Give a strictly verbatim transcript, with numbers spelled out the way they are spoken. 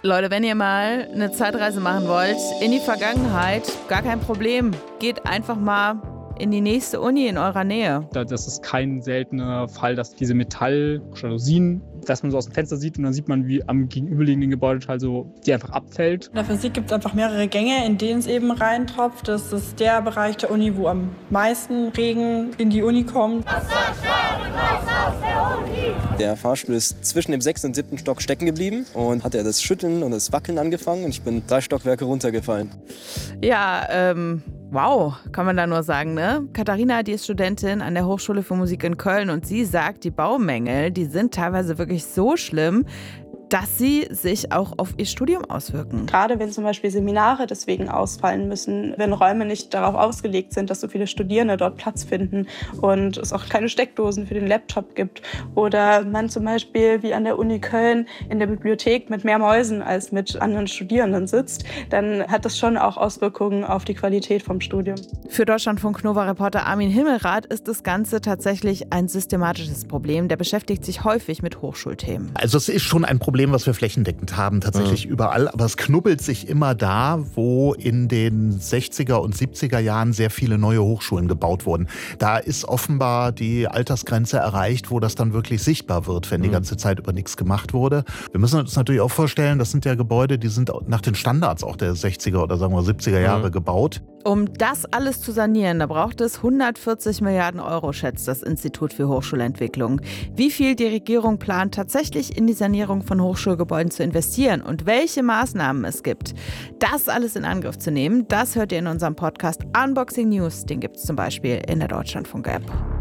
Leute, wenn ihr mal eine Zeitreise machen wollt, in die Vergangenheit, gar kein Problem. Geht einfach mal in die nächste Uni in eurer Nähe. Das ist kein seltener Fall, dass diese Metalljalousien, dass man so aus dem Fenster sieht und dann sieht man, wie am gegenüberliegenden Gebäudeteil so die einfach abfällt. In der Physik gibt es einfach mehrere Gänge, in denen es eben reintropft. Das ist der Bereich der Uni, wo am meisten Regen in die Uni kommt. Der Fahrstuhl ist zwischen dem sechsten und siebten Stock stecken geblieben und hat er das Schütteln und das Wackeln angefangen und ich bin drei Stockwerke runtergefallen. Ja, ähm, wow, kann man da nur sagen, ne? Katharina, die ist Studentin an der Hochschule für Musik in Köln und sie sagt, die Baumängel, die sind teilweise wirklich so schlimm, dass sie sich auch auf ihr Studium auswirken. Gerade wenn zum Beispiel Seminare deswegen ausfallen müssen, wenn Räume nicht darauf ausgelegt sind, dass so viele Studierende dort Platz finden und es auch keine Steckdosen für den Laptop gibt. Oder man zum Beispiel wie an der Uni Köln in der Bibliothek mit mehr Mäusen als mit anderen Studierenden sitzt, dann hat das schon auch Auswirkungen auf die Qualität vom Studium. Für Deutschlandfunk-Nova-Reporter Armin Himmelrath ist das Ganze tatsächlich ein systematisches Problem. Der beschäftigt sich häufig mit Hochschulthemen. Also es ist schon ein Problem, was wir flächendeckend haben, tatsächlich mhm. überall. Aber es knubbelt sich immer da, wo in den sechziger und siebziger Jahren sehr viele neue Hochschulen gebaut wurden. Da ist offenbar die Altersgrenze erreicht, wo das dann wirklich sichtbar wird, wenn die ganze Zeit über nichts gemacht wurde. Wir müssen uns natürlich auch vorstellen, das sind ja Gebäude, die sind nach den Standards auch der sechziger oder sagen wir siebziger Jahre mhm. gebaut. Um das alles zu sanieren, da braucht es hundertvierzig Milliarden Euro, schätzt das Institut für Hochschulentwicklung. Wie viel die Regierung plant, tatsächlich in die Sanierung von Hochschulgebäuden zu investieren und welche Maßnahmen es gibt, das alles in Angriff zu nehmen, das hört ihr in unserem Podcast Unboxing News. Den gibt es zum Beispiel in der Deutschlandfunk-App.